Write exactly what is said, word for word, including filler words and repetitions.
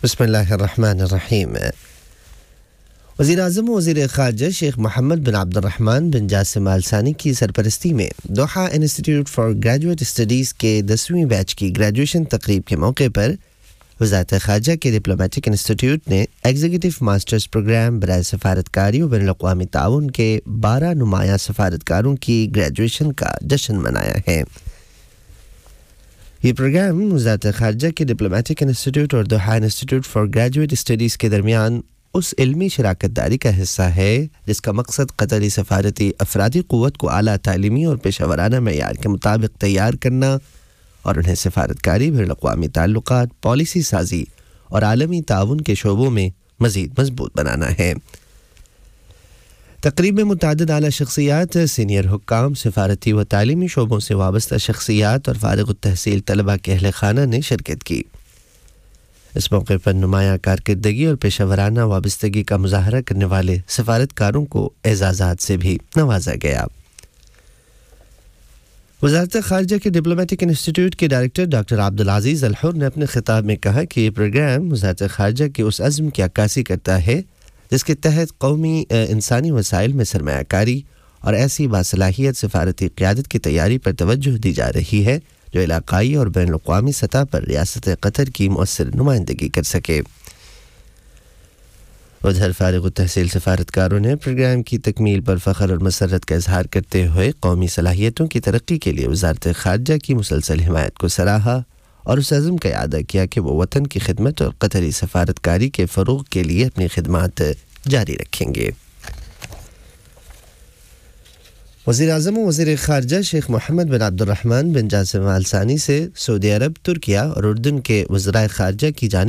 بسم اللہ الرحمن الرحیم. وزیر اعظم و وزیر خارجہ شیخ محمد بن عبد الرحمن بن جاسم آل ثانی کی سرپرستی میں Doha institute for graduate studies کے دسویں بیچ کی گریجویشن تقریب کے موقع پر وزارت خارجہ کے ڈپلومیٹک انسٹیٹیوٹ نے ایگزیکٹو ماسٹرز پروگرام برائے سفارتکاری و بین الاقوامی تعاون کے بارہ نمایاں سفارتکاروں کی گریجویشن کا جشن منایا ہے. یہ پروگرام وزارت خارجہ کے ڈپلومیٹک انسٹیٹیوٹ اور Doha institute for graduate studies کے درمیان اس علمی شراکت داری کا حصہ ہے جس کا مقصد قطری سفارتی افرادی قوت کو اعلیٰ تعلیمی اور پیشہ ورانہ معیار کے مطابق تیار کرنا اور انہیں سفارتکاری، بین الاقوامی تعلقات، پالیسی سازی اور عالمی تعاون کے شعبوں میں مزید مضبوط بنانا ہے. تقریب میں متعدد اعلیٰ شخصیات، سینئر حکام، سفارتی و تعلیمی شعبوں سے وابستہ شخصیات اور فارغ التحصیل طلباء کے اہل خانہ نے شرکت کی. اس موقع پر نمایاں کارکردگی اور پیشہ ورانہ وابستگی کا مظاہرہ کرنے والے سفارتکاروں کو اعزازات سے بھی نوازا گیا. وزارت خارجہ کے ڈپلومیٹک انسٹیٹیوٹ کے ڈائریکٹر ڈاکٹر عبدالعزیز الحر نے اپنے خطاب میں کہا کہ یہ پروگرام وزارت خارجہ کے اس عزم کی عکاسی کرتا ہے جس کے تحت قومی انسانی وسائل میں سرمایہ کاری اور ایسی باصلاحیت سفارتی قیادت کی تیاری پر توجہ دی جا رہی ہے جو علاقائی اور بین الاقوامی سطح پر ریاست قطر کی مؤثر نمائندگی کر سکے. ادھر فارغ التحصیل سفارتکاروں نے پروگرام کی تکمیل پر فخر اور مسرت کا اظہار کرتے ہوئے قومی صلاحیتوں کی ترقی کے لیے وزارت خارجہ کی مسلسل حمایت کو سراہا اور اس عزم کا اعادہ کیا کہ وہ وطن کی خدمت اور قطری سفارتکاری کے فروغ کے لیے اپنی خدمات جاری رکھیں گے. وزیر اعظم و وزیر خارجہ شیخ محمد بن عبد الرحمن بن جاسم آل ثانی سے سعودی عرب، ترکیہ اور اردن کے وزرائے خارجہ کی جانب